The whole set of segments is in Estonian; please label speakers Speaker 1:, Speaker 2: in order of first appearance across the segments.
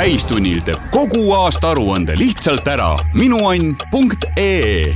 Speaker 1: Täistunnil teeb kogu aasta aruande lihtsalt ära. Minuann.ee.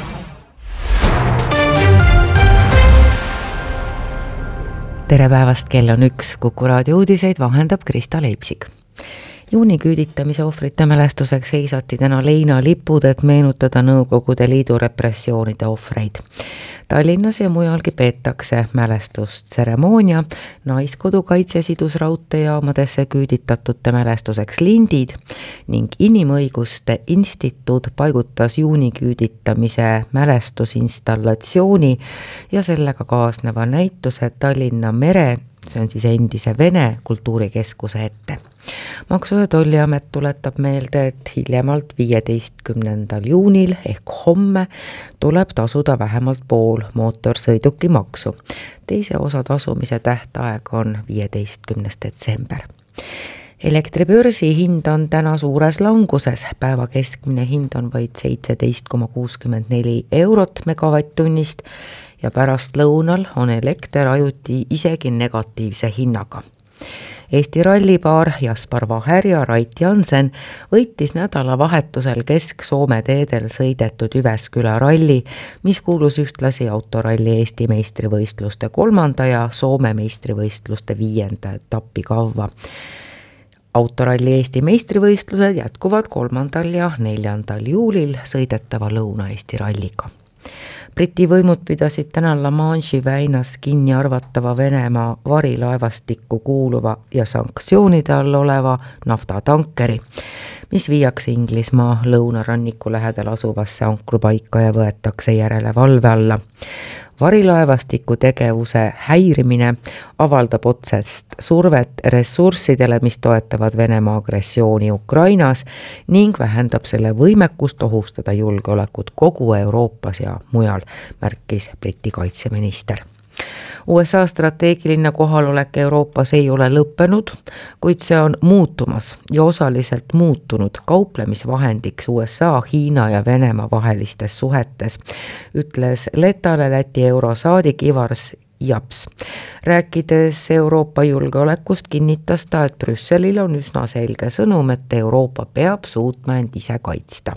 Speaker 2: Tere päevast, kell on 1. Kuku raadio uudiseid vahendab Krista Leipsik. Juuni küüditamise ohvrite mälestuseks seisati täna leinalipud, et meenutada Nõukogude Liidu repressioonide ohvreid. Tallinnas ja mujalgi peetakse mälestustseremoonia, Naiskodu kaitsesidus raudteejaamadesse küüditatute mälestuseks lindid ning Inimõiguste Instituut paigutas juuni küüditamise mälestusinstallatsiooni ja sellega kaasneva näituse Tallinna mere, see on siis endise Vene kultuurikeskuse ette. Maksu- ja Tolliamet tuletab meelde, et hiljemalt 15. juunil ehk homme tuleb tasuda vähemalt pool mootorsõidukimaksu. Teise osa tasumise tähtaeg on 15. detsember. Elektribörsi hind on täna suures languses. Päeva keskmine hind on vaid 17,64 eurot megavatt-tunnist ja pärast lõunal on elekter ajuti isegi negatiivse hinnaga. Eesti rallipaar Jaspar Vaher ja Rait Jansen võitis nädalavahetusel Kesk-Soome teedel sõidetud Jyväskylä ralli, mis kuulus ühtlasi autoralli Eesti meistrivõistluste 3. ja Soome meistrivõistluste 5. etappi kavva. Autoralli Eesti meistrivõistlused jätkuvad 3. ja 4. juulil sõidetava Lõuna-Eesti ralliga. Briti võimud pidasid täna La Manche'i väinas kinni arvatava Venemaa varilaevastikku kuuluva ja sanktsioonide all oleva naftatankeri, mis viiakse Inglismaa lõunaranniku lähedal asuvasse ankrupaika ja võetakse järelevalve alla. Varilaevastiku tegevuse häirimine avaldab otsest survet ressurssidele, mis toetavad Venemaa agressiooni Ukrainas ning vähendab selle võimekust ohustada julgeolekut kogu Euroopas ja mujal, märkis Briti kaitseminister. USA strateegiline kohalolek Euroopas ei ole lõppenud, kuid see on muutumas ja osaliselt muutunud kauplemisvahendiks USA, Hiina ja Venemaa vahelistes suhetes, ütles Letale Läti eurosaadik Ivars Japs. Rääkides Euroopa julgeolekust kinnitas ta, et Brüsselil on üsna selge sõnum, et Euroopa peab suutma end ise kaitsta.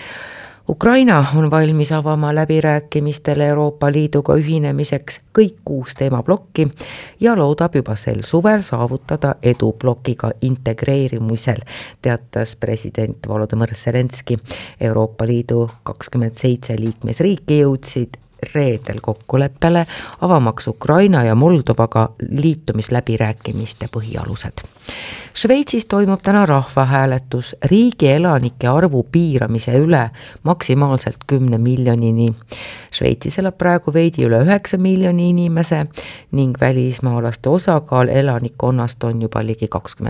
Speaker 2: Ukraina on valmis avama läbirääkimistele Euroopa Liiduga ühinemiseks kõik 6 teemablokki ja loodab juba sel suvel saavutada edu blokiga integreerimisel, teatas president Volodõmõr Zelenski. Euroopa Liidu 27 liikmesriiki jõudsid reedel kokkuleppele avamaks Ukraina ja Moldovaga liitumisläbirääkimiste põhialused. Šveitsis toimub täna rahvahääletus riigi elanike arvu piiramise üle maksimaalselt 10 miljonini. Šveitsis elab praegu veidi üle 9 miljoni inimese ning välismaalaste osakaal elanikkonnast on juba ligi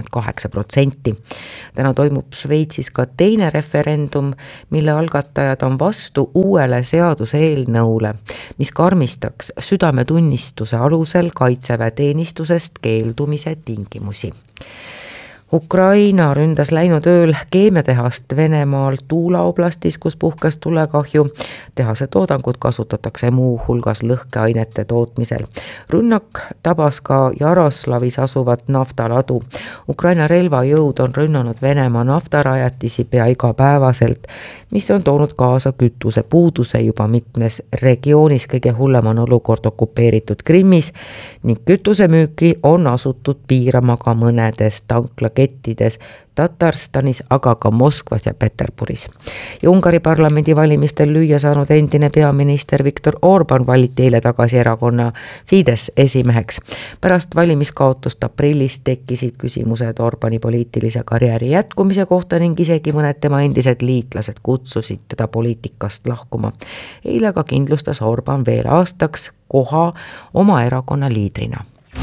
Speaker 2: 28%. Täna toimub Šveitsis ka teine referendum, mille algatajad on vastu uuele seaduseelnõule, mis karmistaks südametunnistuse alusel kaitseväeteenistusest keeldumise tingimusi. Ukraina ründas läinud ööl keemiatehast Venemaal Tuula oblastis, kus puhkes tulekahju. Tehase toodangut kasutatakse muu hulgas lõhkeainete tootmisel. Rünnak tabas ka Jaroslavis asuvat naftaladu. Ukraina relvajõud on rünnanud Venemaa naftarajatisi pea igapäevaselt, mis on toonud kaasa kütuse puuduse juba mitmes regioonis. Kõige hullem on olukord okupeeritud Krimmis ning kütusemüüki on asutud piirama ka mõnedes tanklakettides Tatarstanis, aga ka Moskvas ja Peterburis. Ja Ungari parlamendi valimistel lüüa saanud endine peaminister Viktor Orban valiti eile tagasi erakonna Fidesz esimeheks. Pärast valimiskaotust aprillis tekkisid küsimused Orbani poliitilise karjääri jätkumise kohta ning isegi mõned tema endised liitlased kutsusid teda poliitikast lahkuma. Eile ka kindlustas Orban veel aastaks koha oma erakonna liidrina.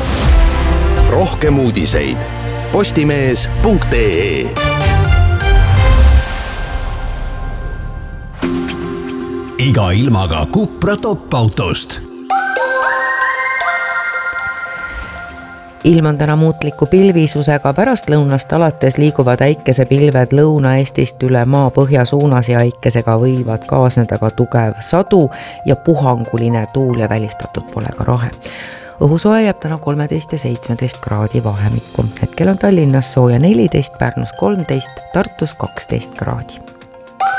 Speaker 3: Rohkem uudiseid postimees.ee. Iga ilmaga Cupra top-autost.
Speaker 2: Ilm on täna muutliku pilvisusega, pärast lõunast alates liiguvad äikesepilved Lõuna-Eestist üle maa põhja suunas ja äikesega võivad kaasneda ka tugev sadu ja puhanguline tuul ja välistatud pole ka rahe. õhusoe jääb täna 13 ja 17 kraadi vahemikku. Hetkel on Tallinnas sooja 14, Pärnus 13, Tartus 12 kraadi.